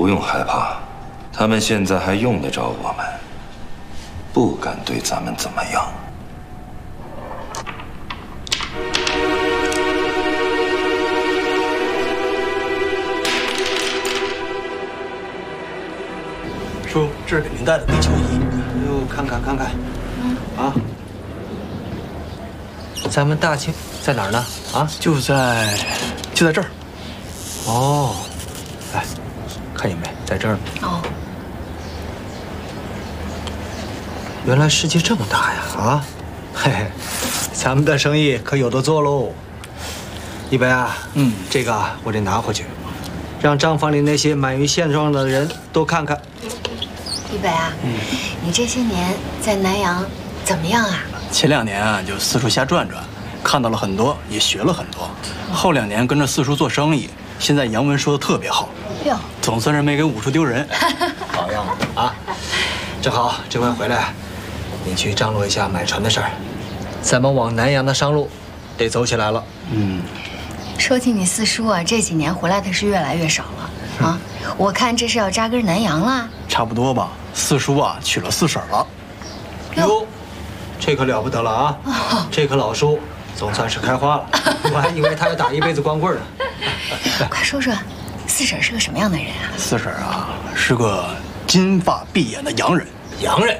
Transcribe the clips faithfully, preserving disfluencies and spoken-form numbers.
不用害怕，他们现在还用得着我们，不敢对咱们怎么样。 叔，这是给您带的地球仪。哎呦，看看看看，嗯啊， 咱们大庆在哪儿呢？啊， 就在就在这儿。 哦，来，看见没，在这儿呢。 哦， 原来世界这么大呀！啊，嘿嘿，咱们的生意可有的做喽。一北啊， 嗯， 这个啊我得拿回去，让账房里那些满于现状的人都看看。 一北啊，嗯，你这些年在南阳怎么样啊？ 前两年啊，就四叔瞎转转，看到了很多，也学了很多。后两年跟着四叔做生意，现在洋文说的特别好。 哟， 总算是没给五叔丢人。 好样的啊！正好这回回来，你去张罗一下买船的事儿，咱们往南洋的商路得走起来了。 嗯， 说起你四叔啊，这几年回来的是越来越少了啊。我看这是要扎根南阳啦。 差不多吧。四叔啊，娶了四婶了。 哟，这可了不得了啊！哦、这棵老树总算是开花了，我还以为他要打一辈子光棍呢。 快说说，四婶是个什么样的人啊？ 四婶啊，是个金发碧眼的洋人。 洋人？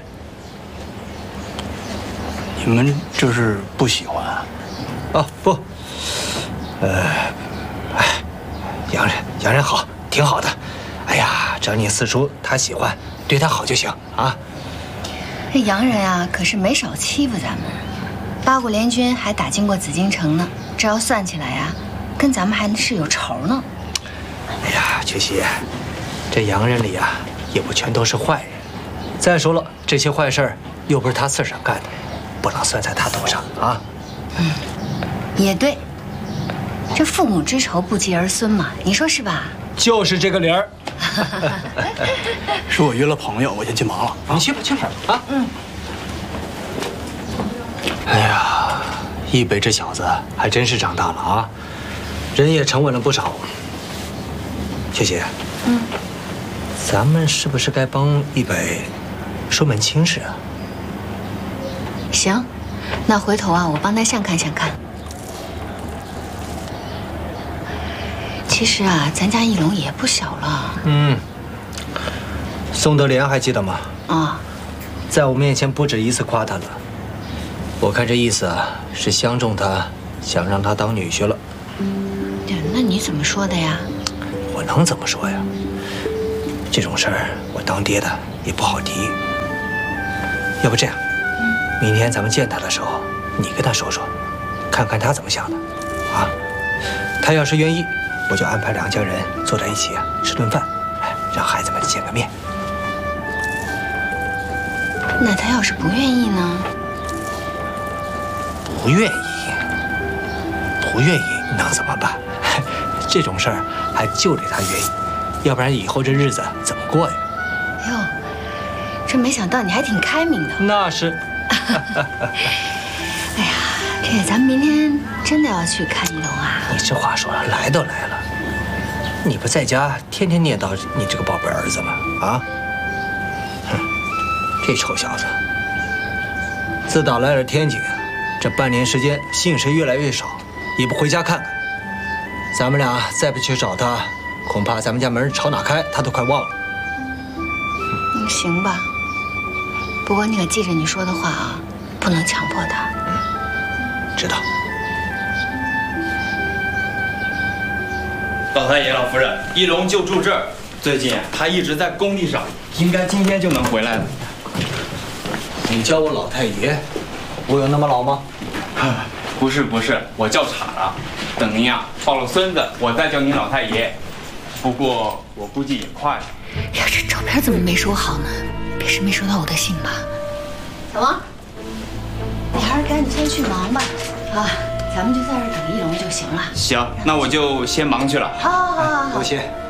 你们这是不喜欢啊？ 哦不，呃，哎，洋人，洋人好，挺好的。哎呀，只要你四叔他喜欢，对他好就行啊。 这洋人啊，可是没少欺负咱们。八国联军还打进过紫禁城呢，这要算起来呀、啊，跟咱们还是有仇呢。 哎呀，曲喜，这洋人里啊，也不全都是坏人。再说了，这些坏事儿又不是他四婶干的，不能算在他头上啊。 嗯，也对。这父母之仇不疾而孙嘛，你说是吧？ 就是这个理儿。 是我约了朋友，我先去忙了。啊、 你去吧，去吧。啊，嗯。哎呀，一北这小子还真是长大了啊，人也沉稳了不少。学姐，嗯，咱们是不是该帮一北说门亲事啊？ 行，那回头啊，我帮他相看相看。其实啊，咱家一龙也不小了。嗯。 宋德莲还记得吗？ 啊、哦， 在我面前不止一次夸他了。我看这意思啊，是相中他，想让他当女婿了。 对，那你怎么说的呀？ 我能怎么说呀？这种事儿，我当爹的也不好提。要不这样，嗯、明天咱们见他的时候，你跟他说说，看看他怎么想的。啊，他要是愿意，我就安排两家人坐在一起啊，吃顿饭，哎，让孩子们见个面。 那他要是不愿意呢？ 不愿意，不愿意能怎么办？这种事儿还就得他愿意，要不然以后这日子怎么过呀？ 哎呦，这没想到你还挺开明的。 那是。 哎呀，这咱们明天真的要去看一龙啊？ 你这话说了，来都来了，你不在家天天念叨你这个宝贝儿子吗？啊？哼，这臭小子，自打来了天津，这半年时间信是越来越少，也不回家看看。咱们俩再不去找他，恐怕咱们家门朝哪开，他都快忘了。 嗯，行吧。不过你可记着你说的话啊，不能强迫他。 嗯，知道。 老太爷、老夫人，一龙就住这儿。最近他一直在工地上，应该今天就能回来了。 你叫我老太爷，我有那么老吗？ 不是不是，我叫岔了。等您啊抱了孙子，我再叫您老太爷。不过我估计也快了。 哎呀，这照片怎么没收好呢？别是没收到我的信吧？小王，你还是赶紧先去忙吧。啊，咱们就在这儿等一龙就行了。 行，那我就先忙去了。 好好好好， 多谢。